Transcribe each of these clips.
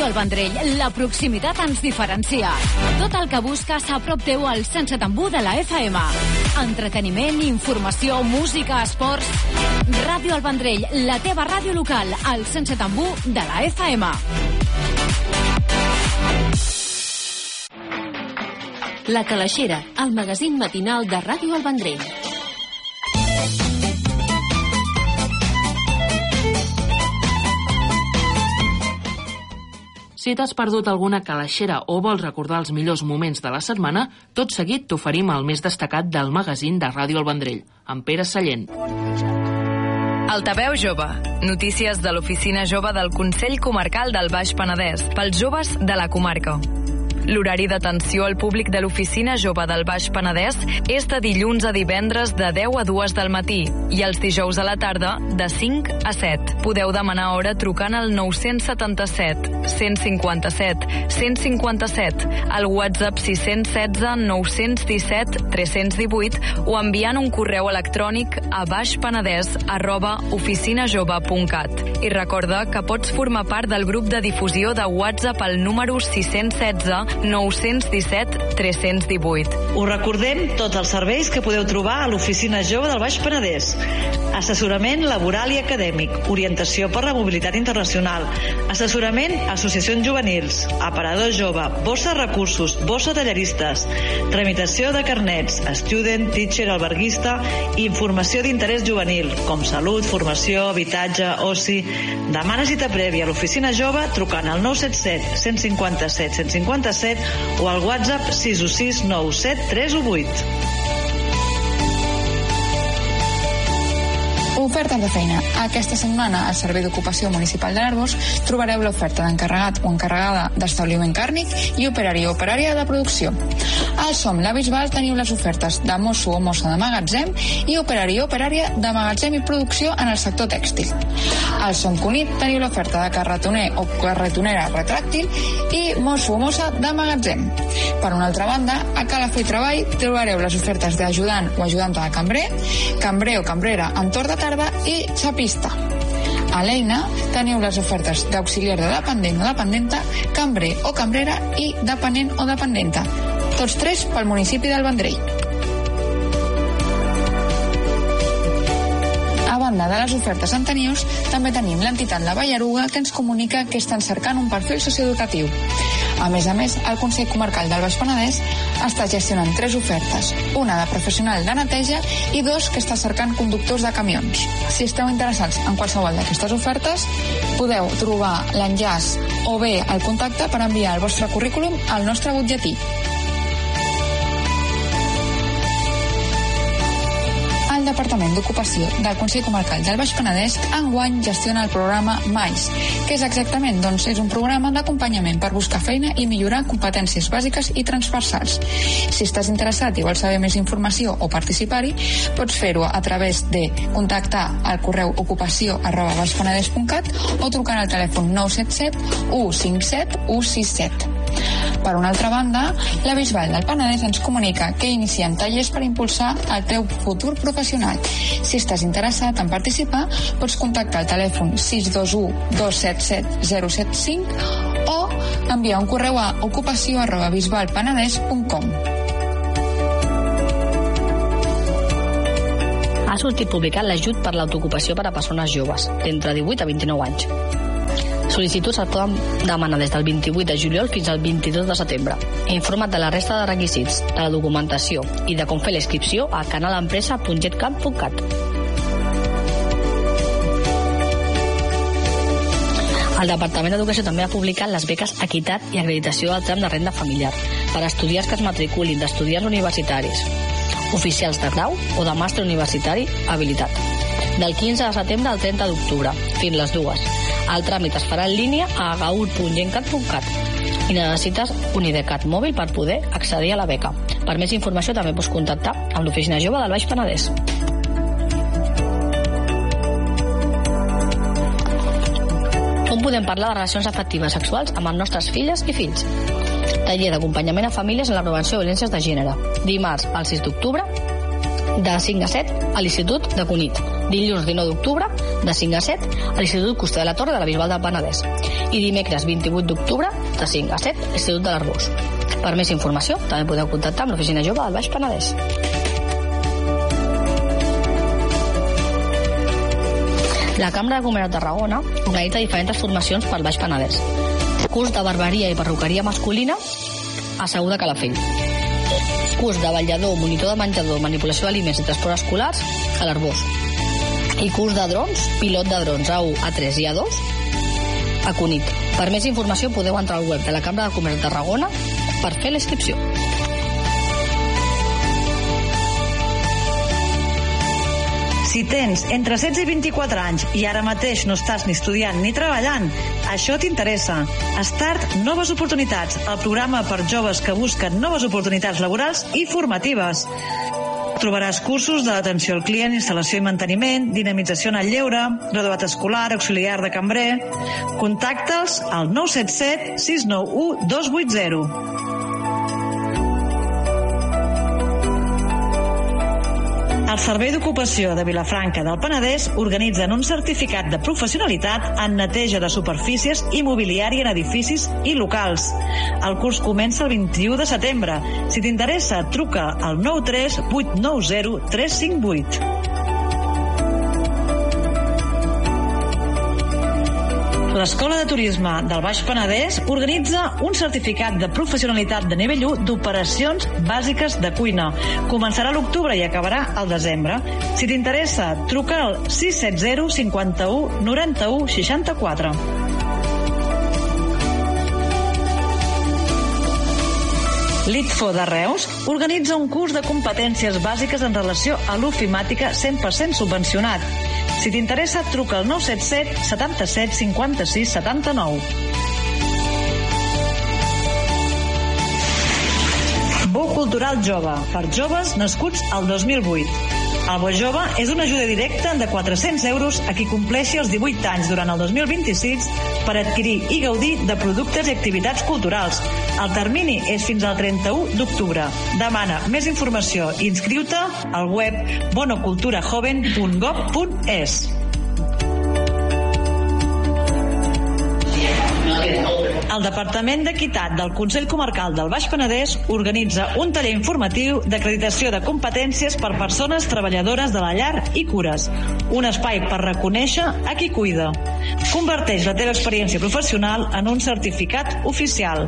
Ràdio El Vendrell, la proximitat ens diferencia. Tot el que busques a prop teu al 107.1 de la FM. Entreteniment, informació, música, esports... Ràdio El Vendrell, la teva ràdio local, al 107.1 de la FM. La Calaixera, el magazín matinal de Ràdio El Vendrell. Si t'has perdut alguna calaixera o vols recordar els millors moments de la setmana, tot seguit t'oferim el més destacat del magazín de Ràdio El Vendrell, amb Pere Sallent. Altaveu Jove. Notícies de l'Oficina Jove del Consell Comarcal del Baix Penedès, pels joves de la comarca. L'horari d'atenció al públic de l'Oficina Jove del Baix Penedès és de dilluns a divendres de 10 a 2 del matí i els dijous a la tarda de 5 a 7. Podeu demanar hora trucant al 977 157 157, al WhatsApp 616 917 318 o enviant un correu electrònic a baixpenedès@oficinajove.cat. I recorda que pots formar part del grup de difusió de WhatsApp al número 616 917 318. Us recordem tots els serveis que podeu trobar a l'Oficina Jove del Baix Penedès. Assessorament laboral i acadèmic, orientació per la mobilitat internacional, assessorament a associacions juvenils, aparador jove, borsa de recursos, borsa talleristes, tramitació de carnets, student, teacher, alberguista i informació d'interès juvenil, com salut, formació, habitatge, oci. Demana cita prèvia a l'Oficina Jove trucant al 977 157 157 o al WhatsApp 616 97 318. Ofertes de feina. Aquesta setmana al Servei d'Ocupació Municipal de l'Arboç trobareu l'oferta d'encarregat o encarregada d'establiment càrnic i operari o operària de producció. Al SOM La Bisbal teniu les ofertes de mosso o mossa de magatzem i operari o operària de magatzem i producció en el sector tèxtil. Al SOM Cunit teniu l'oferta de carretoner o carretonera retràctil i mosso o mossa de magatzem. Per una altra banda, a Calafell Treball trobareu les ofertes d'ajudant o ajudanta de cambrer, cambrer o cambrera en torn de tarda i xapista. A l'Eina teniu les ofertes d'auxiliar de dependent o dependenta, cambrer o cambrera i dependent o dependenta. Tots tres pel municipi del Vendrell. A banda de les ofertes anteriors, també tenim l'entitat La Ballaruga, que ens comunica que estan cercant un perfil socioeducatiu. A més, el Consell Comarcal del Baix Penedès està gestionant 3 ofertes, una de professional de neteja i 2 que està cercant conductors de camions. Si esteu interessats en qualsevol d'aquestes ofertes, podeu trobar l'enllaç o bé el contacte per enviar el vostre currículum al nostre butlletí. El Departament d'Ocupació del Consell Comarcal del Baix Penedès enguany gestiona el programa MAIS, que és exactament, és un programa d'acompanyament per buscar feina i millorar competències bàsiques i transversals. Si estàs interessat i vols saber més informació o participar-hi, pots fer-ho a través de contactar al correu ocupació@baixpenedès.cat o trucant al telèfon 977 157 167. Per una altra banda, la Bisbal del Penedès ens comunica que inicien tallers per impulsar el teu futur professional. Si estàs interessat en participar, pots contactar al telèfon 621 277 075 o enviar un correu a ocupació@bisbalpenedès.com. Ha sortit publicat l'ajut per l'autoocupació per a persones joves, d'entre 18 a 29 anys. Sol·licituds es poden demanar des del 28 de juliol fins al 22 de setembre. Informa't de la resta de requisits, de la documentació i de com fer la inscripció a canalempresa.getcamp.cat. El Departament d'Educació també ha publicat les beques Equitat i Acreditació del tram de renda familiar per a estudiants que es matriculin d'estudiants universitaris, oficials de grau o de màster universitari habilitat, del 15 de setembre al 30 d'octubre, fins les 2. El tràmit es farà en línia a agaur.gencat.cat i necessites un IDCAT mòbil per poder accedir a la beca. Per més informació també pots contactar amb l'Oficina Jove del Baix Penedès. On podem parlar de relacions afectives sexuals amb les nostres filles i fills? Taller d'acompanyament a famílies en la prevenció de violències de gènere. Dimarts, el 6 d'octubre, de 5 a 7 a l'Institut de Cunit. Dilluns 19 d'octubre, de 5 a 7 a l'Institut Costa de la Torre de la Bisbal del Penedès. I dimecres 28 d'octubre, de 5 a 7 a l'Institut de l'Arboç. Per més informació, també podeu contactar amb l'Oficina Jove del Baix Penedès. La Cambra de Comerç de Tarragona organitza diferents formacions pel Baix Penedès. Curs de barberia i perruqueria masculina a Segur de Calafell. Curs de vetllador, monitor de menjador, manipulació d'aliments i transport escolars a l'Arboç. I curs de drons, pilot de drons A1, A3 i A2 a Cunit. Per més informació podeu entrar al web de la Cambra de Comerç de Tarragona per fer la inscripció. Si tens entre 16 i 24 anys i ara mateix no estàs ni estudiant ni treballant, això t'interessa. Start Noves Oportunitats, el programa per joves que busquen noves oportunitats laborals i formatives. Trobaràs cursos d'atenció al client, instal·lació i manteniment, dinamització en el lleure, graduat escolar, auxiliar de cambrer. Contacta'ls al 977 691 280. El Servei d'Ocupació de Vilafranca del Penedès organitzen un certificat de professionalitat en neteja de superfícies i mobiliari en edificis i locals. El curs comença el 21 de setembre. Si t'interessa, truca al 93 890 358. L'Escola de Turisme del Baix Penedès organitza un certificat de professionalitat de nivell 1 d'operacions bàsiques de cuina. Començarà a l'octubre i acabarà al desembre. Si t'interessa, truca al 670 51 91 64. L'ITFO de Reus organitza un curs de competències bàsiques en relació a l'ofimàtica 100% subvencionat. Si t'interessa, truca al 977 77 56 79. Bo Cultural Jove, per joves nascuts al 2008. El Bo Jove és una ajuda directa de 400 euros a qui compleixi els 18 anys durant el 2026 per adquirir i gaudir de productes i activitats culturals. El termini és fins al 31 d'octubre. Demana més informació i inscriu-te al web bonoculturajoven.gov.es. El Departament d'Equitat del Consell Comarcal del Baix Penedès organitza un taller informatiu d'acreditació de competències per persones treballadores de la llar i cures. Un espai per reconèixer a qui cuida. Converteix la teva experiència professional en un certificat oficial.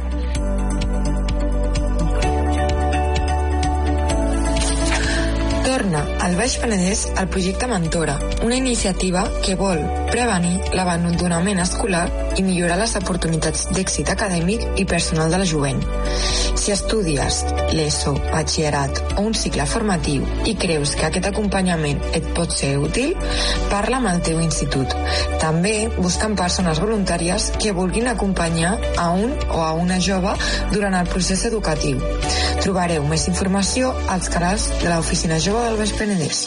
Torna al Baix Penedès al projecte Mentora, una iniciativa que vol prevenir l'abandonament escolar i millorar les oportunitats d'èxit acadèmic i personal de la jovent. Si estudies l'ESO, batxillerat o un cicle formatiu i creus que aquest acompanyament et pot ser útil, parla amb el teu institut. També busquen persones voluntàries que vulguin acompanyar a un o a una jove durant el procés educatiu. Trobareu més informació als canals de l'Oficina Jove del Baix Penedès.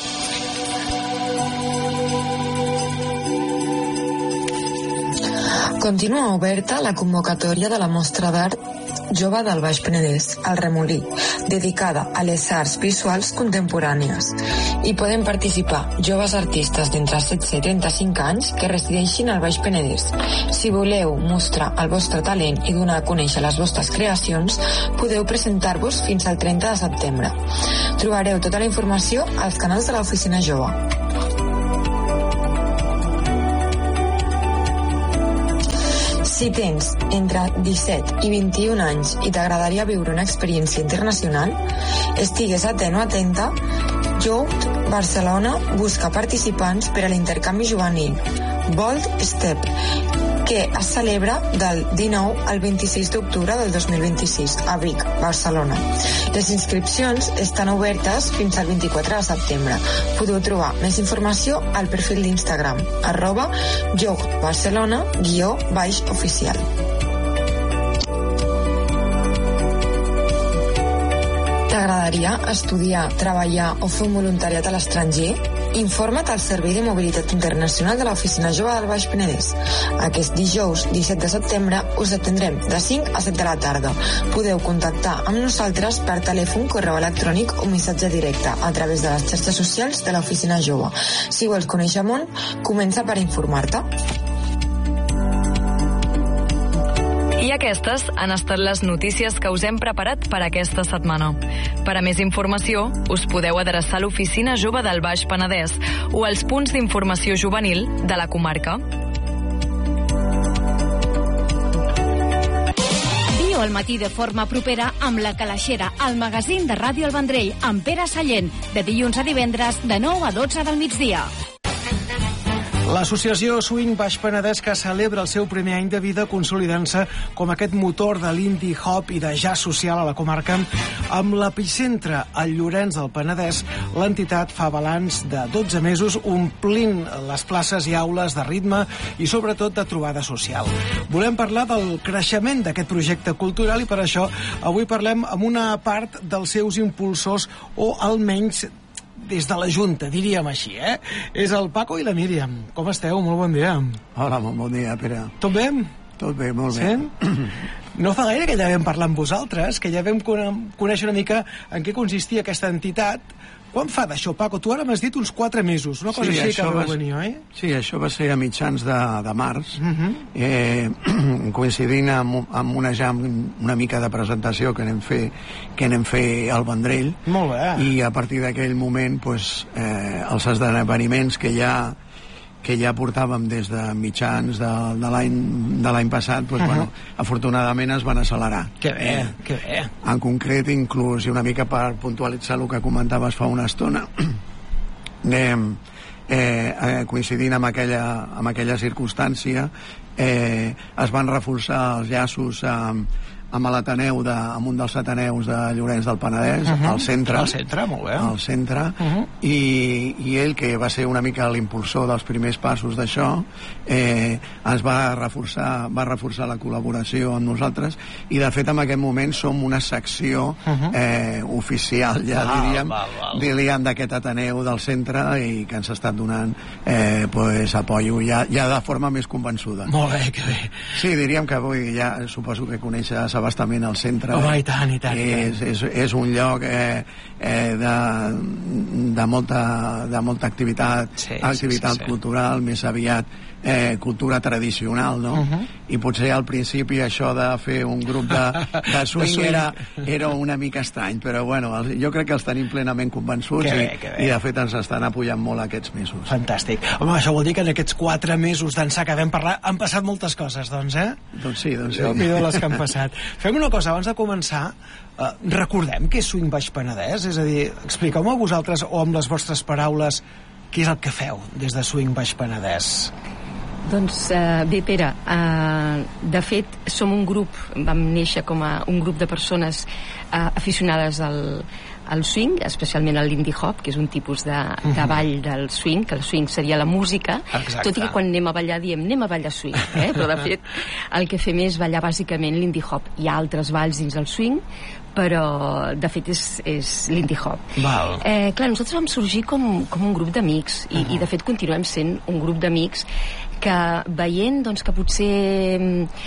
Continua oberta la convocatòria de la Mostra d'Art Jove del Baix Penedès, al Remolí, dedicada a les arts visuals contemporànies. Hi poden participar joves artistes d'entre 16 i 35 anys que resideixin al Baix Penedès. Si voleu mostrar el vostre talent i donar a conèixer les vostres creacions, podeu presentar-vos fins al 30 de setembre. Trobareu tota la informació als canals de l'Oficina Jove. Si tens entre 17 i 21 anys i t'agradaria viure una experiència internacional, estigues atent o atenta. Youth Barcelona busca participants per a l'intercanvi juvenil Bold Step, que es celebra del 19 al 26 d'octubre del 2026 a Vic, Barcelona. Les inscripcions estan obertes fins al 24 de setembre. Podeu trobar més informació al perfil d'Instagram @youthbarcelona_oficial. T'agradaria estudiar, treballar o fer un voluntariat a l'estranger? Informa't al Servei de Mobilitat Internacional de l'Oficina Jove del Baix Penedès. Aquest dijous, 17 de setembre, us atendrem de 5 a 7 de la tarda. Podeu contactar amb nosaltres per telèfon, correu electrònic o missatge directe a través de les xarxes socials de l'Oficina Jove. Si vols conèixer món, comença per informar-te. I aquestes han estat les notícies que us hem preparat per aquesta setmana. Per a més informació, us podeu adreçar a l'Oficina Jove del Baix Penedès o als punts d'informació juvenil de la comarca. Viu al matí de forma propera amb La Calaixera, el magazín de Ràdio El Vendrell, amb Pere Sallent, de dilluns a divendres, de 9 a 12 del migdia. L'associació Swing Baix Penedès, que celebra el seu primer any de vida consolidant-se com aquest motor de l'indie hop i de jazz social a la comarca, amb l'epicentre al Llorenç del Penedès, l'entitat fa balanç de 12 mesos omplint les places i aules de ritme i sobretot de trobada social. Volem parlar del creixement d'aquest projecte cultural i per això avui parlem amb una part dels seus impulsors, o almenys des de la Junta, diríem així, És el Paco i la Míriam. Com esteu? Molt bon dia. Hola, molt bon dia, Pere. Tot bé? Tot bé, molt bé. No fa gaire que ja vam parlar amb vosaltres, que ja vam conèixer una mica en què consistia aquesta entitat. Quan fa d'això, Paco? Tu ara m'has dit uns 4 mesos, una cosa així que vau venir, oi? Sí, això va ser a mitjans de març, coincidint amb una mica de presentació que anem fer al Vendrell. Molt bé. I a partir d'aquell moment, els esdeveniments que ja portàvem des de mitjans de l'any passat, afortunadament es van accelerar. Que bé, que bé. En concret, inclús, i una mica per puntualitzar el que comentaves fa una estona, coincidint amb aquella circumstància, es van reforçar els llaços amb l'Ateneu, amb un dels Ateneus de Llorenç del Penedès, al centre. Al centre, molt bé. Al centre, i ell, que va ser una mica l'impulsor dels primers passos d'això, ens va reforçar la col·laboració amb nosaltres, i de fet en aquest moment som una secció oficial, ja diríem, d'aquest Ateneu del centre, i que ens ha estat donant apoyo ja de forma més convençuda. Molt bé, que bé. Sí, diríem que avui ja suposo que coneixes abastament al centre. I tant, i tant. És un lloc de molta activitat cultural, més aviat cultura tradicional, no? I potser al principi això de fer un grup de swing era una mica estrany, però bueno, jo crec que els tenim plenament convençuts i de fet ens estan apoyant molt aquests mesos. Fantàstic. Home, això vol dir que en aquests 4 mesos d'ençà que vam parlar han passat moltes coses, doncs, Doncs sí. Déu-n'hi-do les que han passat. Fem una cosa, abans de començar, recordem què és Swing Baix Penedès? És a dir, expliqueu-me a vosaltres, o amb les vostres paraules, què és el que feu des de Swing Baix Penedès? Doncs bé, Pere, de fet som un grup, vam néixer com a un grup de persones aficionades al swing, especialment a l'indie hop, que és un tipus de ball del swing, que el swing seria la música. Exacte. Tot i que quan anem a ballar diem anem a ballar swing, però de fet el que fem és ballar bàsicament l'indie hop. Hi ha altres balls dins el swing, però de fet és l'indie hop. Clar, nosaltres vam sorgir com un grup d'amics i de fet continuem sent un grup d'amics que veient doncs, que potser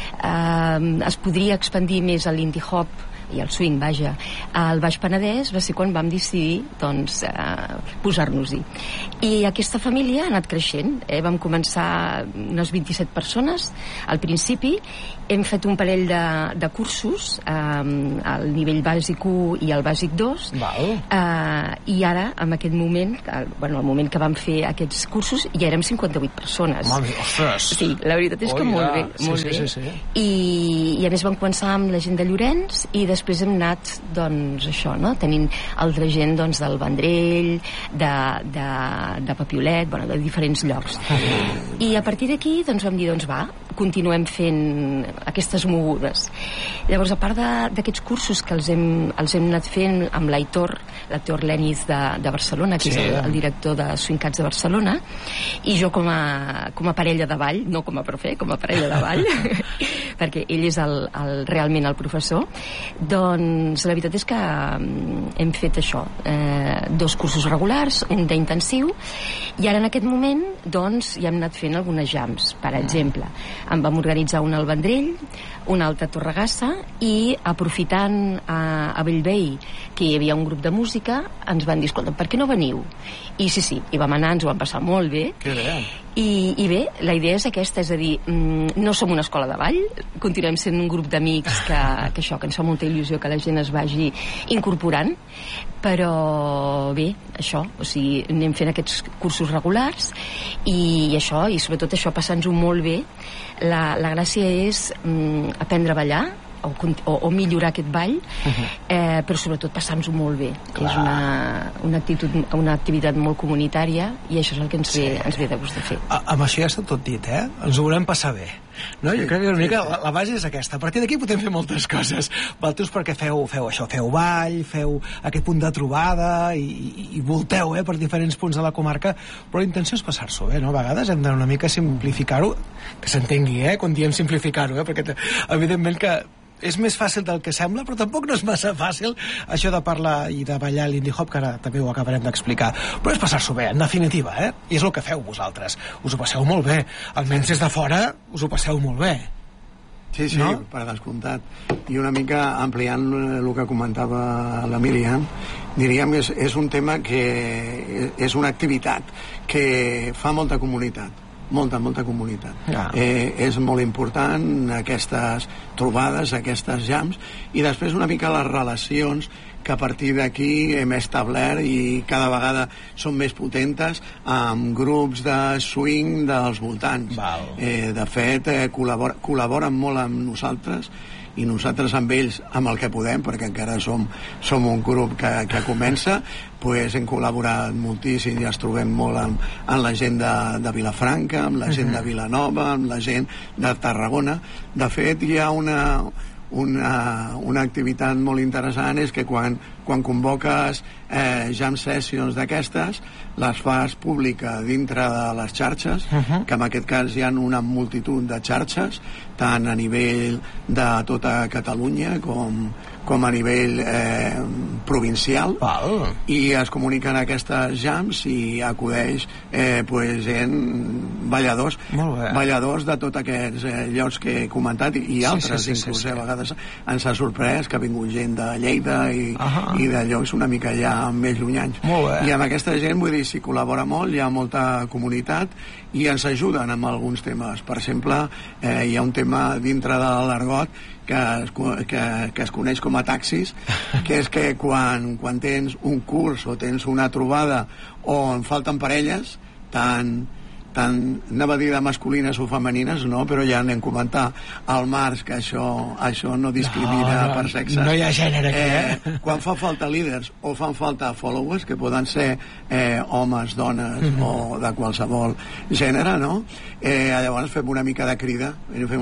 es podria expandir més a l'indie hop i el swing, vaja, al Baix Penedès va ser quan vam decidir doncs, posar-nos-hi. I aquesta família ha anat creixent. Vam començar unes 27 persones al principi, hem fet un parell de cursos al nivell bàsic 1 i al bàsic 2, i ara, en aquest moment, al moment que vam fer aquests cursos, ja érem 58 persones. Sí, la veritat és que molt bé, molt bé. I a més vam començar amb la gent de Llorenç i després hem anat, doncs, això, no? Tenint altra gent, doncs, del Vendrell, de Papiolet, bueno, de diferents llocs. I a partir d'aquí, doncs, vam dir, doncs, va, continuem fent aquestes mogudes. Llavors, a part d'aquests cursos que els hem anat fent amb l'Aitor Léniz de Barcelona, que és el director de Swing Cats de Barcelona, i jo com a parella de ball, no com a profe, com a parella de ball, perquè ell és realment el professor. Doncs la veritat és que hem fet això, 2 cursos regulars, un d'intensiu, i ara en aquest moment doncs ja hem anat fent algunes jams. Per exemple, en vam organitzar un al Vendrell, un altre a Torregassa, i aprofitant a Bellvei que hi havia un grup de música, ens van dir, escolta, per què no veniu? I sí, hi vam anar, ens ho vam passar molt bé. Que bé. I bé, la idea és aquesta, és a dir, no som una escola de ball, continuem sent un grup d'amics que ens fa molta il·lusió que la gent es vagi incorporant, però bé, això, o sigui, anem fent aquests cursos regulars i això, i sobretot això, passant-nos-ho molt bé. La gràcia és aprendre a ballar o millorar aquest ball, però sobretot passar-nos-ho molt bé. És una activitat molt comunitària i això és el que ens ve de gust de fer. Amb això ja està tot dit, ens ho volem passar bé, no? Jo crec que una mica la base és aquesta. A partir d'aquí podem fer moltes coses. Vosaltres perquè feu això, feu ball, feu aquest punt de trobada i volteu per diferents punts de la comarca, però la intenció és passar-s'ho bé, no? A vegades hem d'anar una mica simplificar-ho, que s'entengui, quan diem simplificar-ho, perquè evidentment que és més fàcil del que sembla, però tampoc no és massa fàcil això de parlar i de ballar l'indie hop, que ara també ho acabarem d'explicar. Però és passar-s'ho bé, en definitiva, i és el que feu vosaltres. Us ho passeu molt bé. Almenys des de fora us ho passeu molt bé. Sí, no? Per descomptat. I una mica ampliant el que comentava la Míriam, diríem que és un tema que és una activitat que fa molta comunitat. Molta comunitat. És molt important aquestes trobades, aquestes jams, i després una mica les relacions que a partir d'aquí hem establert i cada vegada són més potentes amb grups de swing dels voltants. De fet, col·laboren molt amb nosaltres i nosaltres amb ells amb el que podem, perquè encara som un grup que comença, pues hem col·laborat moltíssim i ens trobem molt amb la gent de Vilafranca, amb la gent de Vilanova, amb la gent de Tarragona. De fet, hi ha una activitat molt interessant, és que quan convoques jam sessions d'aquestes, les fas pública dintre de les xarxes, que en aquest cas hi ha una multitud de xarxes, tant a nivell de tota Catalunya com a nivell provincial, i es comuniquen aquestes jams i acudeix gent, balladors de tots aquests llocs que he comentat i altres, inclús a vegades ens ha sorprès que ha vingut gent de Lleida i de llocs una mica ja més llunyans, i amb aquesta gent, vull dir, s'hi col·labora molt, hi ha molta comunitat i ens ajuden amb alguns temes. Per exemple, hi ha un tema dintre de l'argot que es coneix com a taxis, que és que quan tens un curs o tens una trobada on falten parelles, tant anava a dir de masculines o femenines, no, però ja anem a comentar al març que això no discrimina per sexe. No hi ha gènere aquí, Quan fa falta líders o fan falta followers, que poden ser homes, dones o de qualsevol gènere, no? Llavors fem una mica de crida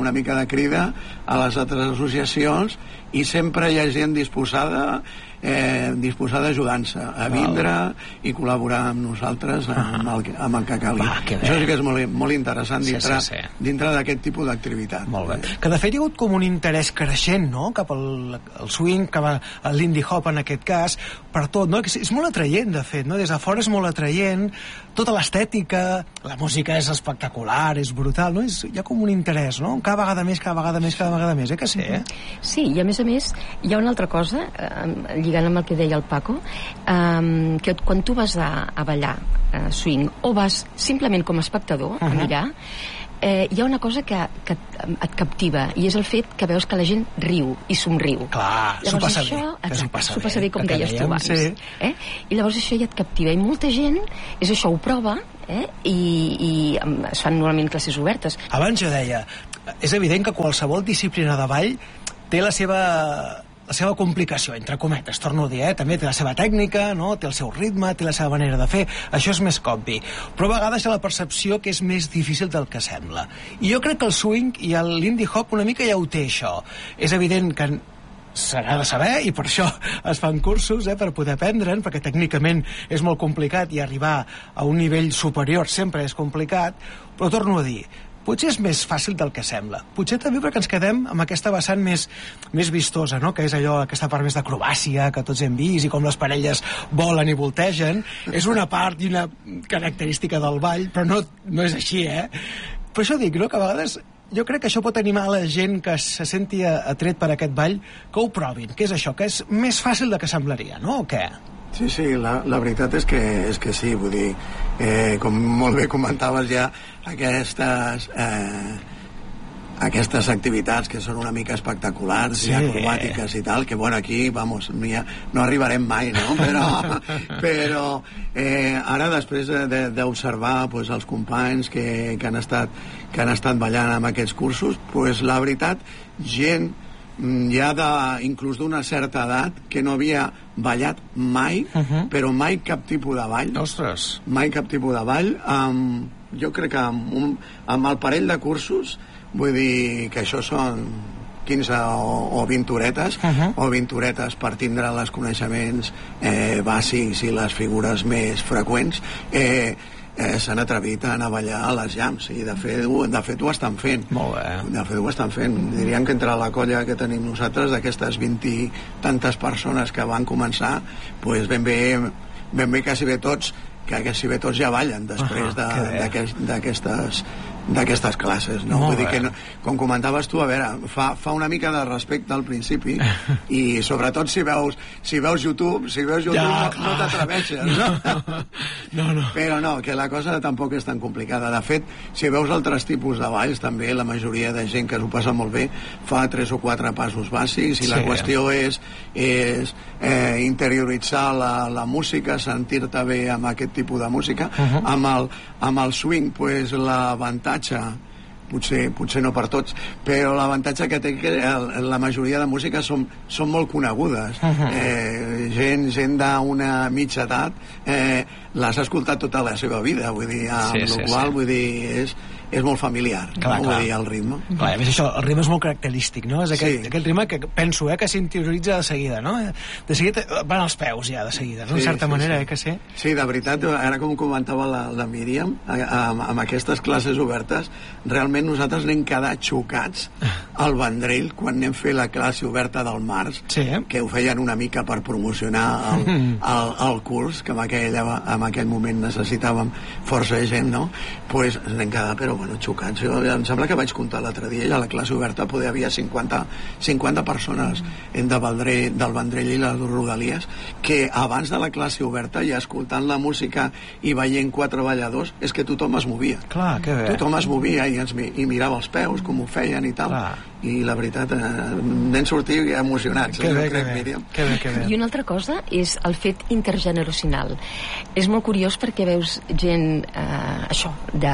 a les altres associacions i sempre hi ha gent disposada a ajudar-se, a vindre i col·laborar amb nosaltres amb el que calgui. Això sí que és molt interessant dintre d'aquest tipus d'activitat. Molt bé. Que de fet hi ha hagut com un interès creixent, no?, cap al swing, cap a l'indie hop en aquest cas, per tot, no? És molt atraient, de fet, no? Des de fora és molt atraient, tota l'estètica, la música és espectacular, és brutal, no? Hi ha com un interès, no? Cada vegada més, que sí, Sí, i a més hi ha una altra cosa, lligant amb el que deia el Paco, que quan tu vas a ballar swing o vas simplement com a espectador a mirar, hi ha una cosa que et captiva, i és el fet que veus que la gent riu i somriu. Clar, s'ho passa bé, com deies tu abans. I llavors això ja et captiva, i molta gent és això, ho prova, i es fan normalment classes obertes. Abans jo deia, és evident que qualsevol disciplina de ball té la seva complicació, entre cometes, torno a dir, també té la seva tècnica, no? Té el seu ritme, té la seva manera de fer, això és més obvi, però a vegades hi ha la percepció que és més difícil del que sembla, i jo crec que el swing i l'indie hop una mica ja ho té, això. És evident que s'ha de saber, i per això es fan cursos, per poder aprendre'n, perquè tècnicament és molt complicat i arribar a un nivell superior sempre és complicat, però torno a dir, potser és més fàcil del que sembla. Potser també perquè ens quedem amb aquesta vessant més vistosa, no? Que és allò, aquesta part més d'acrobàcia que tots hem vist i com les parelles volen i voltegen. És una part i una característica del ball, però no és així, Per això dic, no?, que a vegades jo crec que això pot animar a la gent que se senti atret per aquest ball, que ho provin, que és això, que és més fàcil del que semblaria, no?, o què? Sí, la veritat és que sí, vull dir, com molt bé comentaves ja, aquestes activitats que són una mica espectaculars i acrobàtiques i tal, que bueno, aquí, vamos, no arribarem mai, no? Però ara, després d'observar pues, els companys que han estat ballant amb aquests cursos, pues, la veritat, gent ja inclús d'una certa edat que no havia ballat mai, però mai cap tipus de ball. Ostres! Mai cap tipus de ball. Jo crec que amb el parell de cursos, vull dir que això són 15 o 20 horetes, o 20 horetes per tindre els coneixements bàsics i les figures més freqüents, s'han atrevit a anar a ballar a les jams, i de fet ho estan fent. Molt bé. De fet ho estan fent. Diríem que entre la colla que tenim nosaltres, d'aquestes 20 i tantes persones que van començar, pues ben bé quasi bé tots ja ballen després d'aquestes classes, no? Vull dir que, com comentaves tu, a veure, fa una mica de respecte al principi, i sobretot si veus YouTube no t'atreveixes, no? Però no, que la cosa tampoc és tan complicada. De fet, si veus altres tipus de balls, també la majoria de gent que s'ho passa molt bé fa 3 o 4 passos bàsics, i la qüestió és interioritzar la música, sentir-te bé amb aquest tipus de música. Amb el swing, pues, l'avantatge, potser no per tots, però l'avantatge que té que la majoria de músiques són molt conegudes. Gent d'una mitja edat l'has escoltat tota la seva vida, vull dir, amb la qual vull dir, és molt familiar, vull dir, el ritme. Clar, a més això, el ritme és molt característic, no? És aquest ritme que penso, que s'interioritza de seguida, no? De seguida van als peus ja, de seguida, no? En certa manera, que sí? Sí, de veritat, ara com comentava la Míriam, amb aquestes classes obertes, realment nosaltres n'hem quedat xocats al Vendrell quan anem fer la classe oberta del març, que ho feien una mica per promocionar el curs, que en aquell moment necessitàvem força gent, no? Pues n'hem quedat, però bueno, xocats. Em sembla que vaig comptar l'altre dia, a la classe oberta hi havia 50 persones del Vendrell i les Rodalies, que abans de la classe oberta, i escoltant la música i veient 4 balladors, és que tothom es movia. Clar, que bé. Tothom es movia i mirava els peus, com ho feien i tal. I la veritat, n'hem sortit emocionats. Que bé. I una altra cosa és el fet intergeneracional. És molt curiós perquè veus gent, això, de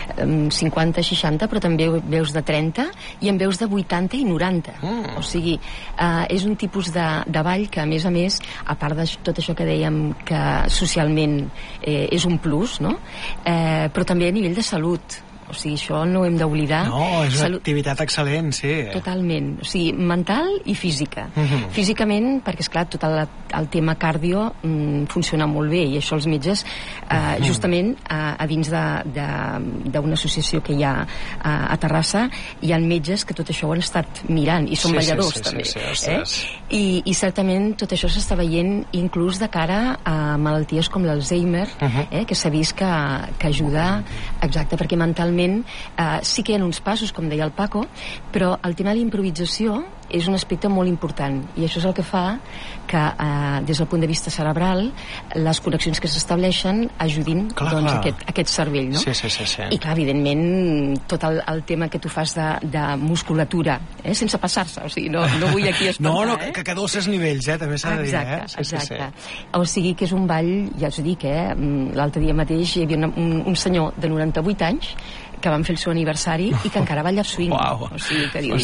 50-60, però també veus de 30 i en veus de 80 i 90. O sigui, és un tipus de ball que, a més, a part de tot això que dèiem que socialment és un plus, no? Però també a nivell de salut. O sigui, això no ho hem d'oblidar. No, és una activitat excel·lent, sí. Totalment. O sigui, mental i física. Físicament, perquè, esclar, tot el tema cardio funciona molt bé, i això els metges, justament a dins d'una associació que hi ha a Terrassa, hi ha metges que tot això ho han estat mirant, i són balladors, també. I certament tot això s'està veient inclús de cara a malalties com l'Alzheimer, que s'ha vist que ajuda, exacte, perquè mentalment sí que hi ha uns passos, com deia el Paco, però el tema de la improvisació és un aspecte molt important, i això és el que fa que des del punt de vista cerebral les connexions que s'estableixen ajudin aquest cervell, no? I clar, evidentment, tot el tema que tu fas de musculatura, sense passar-se, o sigui, no vull aquí espantar. No, que dolces nivells, també s'ha de dir. Exacte. O sigui que és un ball, ja us ho dic, l'altre dia mateix hi havia un senyor de 98 anys que van fer el seu aniversari i que encara balla swing. O sigui, que dius...